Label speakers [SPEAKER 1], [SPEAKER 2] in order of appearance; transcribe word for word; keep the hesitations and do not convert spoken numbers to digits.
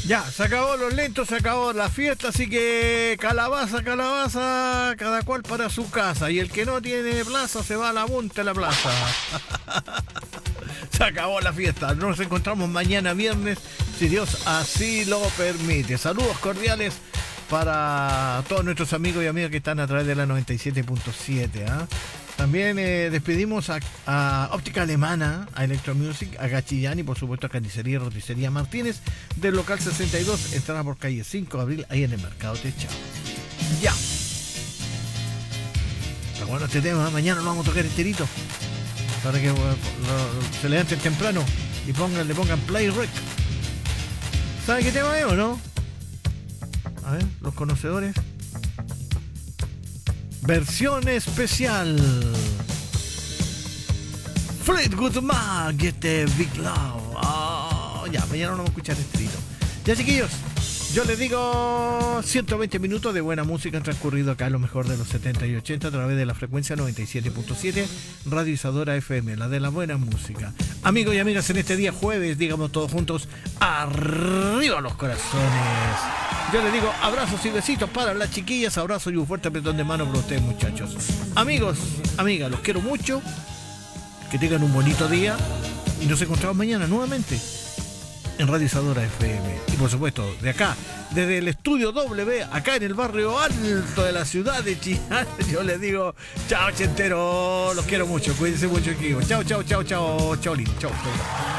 [SPEAKER 1] Ya, se acabó los lentos, se acabó la fiesta, así que calabaza, calabaza, cada cual para su casa. Y el que no tiene plaza se va a la punta de la plaza. Se acabó la fiesta. Nos encontramos mañana viernes, si Dios así lo permite. Saludos cordiales para todos nuestros amigos y amigas que están a través de la noventa y siete punto siete. ¿eh? También eh, despedimos a, a Óptica Alemana, a Electromusic, a Gachillán y por supuesto a Carnicería y Roticería Martínez del local sesenta y dos, entrada por calle cinco de abril, ahí en el Mercado Techado. Ya. Está bueno este tema, mañana lo vamos a tocar enterito. Para que bueno, lo, se levanten temprano y pongan, le pongan play rec. ¿Saben qué tema es o no? A ver, los conocedores. Versión especial. Fleetwood Mac, Get the Big Love. Oh, ya, mañana no vamos a escuchar este grito. Ya, chiquillos, yo les digo ciento veinte minutos de buena música han transcurrido acá, lo mejor de los setenta y ochenta a través de la frecuencia noventa y siete punto siete, Radio Isadora F M, la de la buena música. Amigos y amigas, en este día jueves, digamos todos juntos, arriba los corazones. Yo les digo abrazos y besitos para las chiquillas, abrazos y un fuerte apretón de mano para ustedes, muchachos. Amigos, amigas, los quiero mucho, que tengan un bonito día y nos encontramos mañana nuevamente en Radio Isadora F M. Y por supuesto, de acá, desde el estudio W, acá en el barrio alto de la ciudad de Chillán, yo les digo chao, chentero, los quiero mucho, cuídense mucho, chao, chao, chao, chao, chao, chao, chao.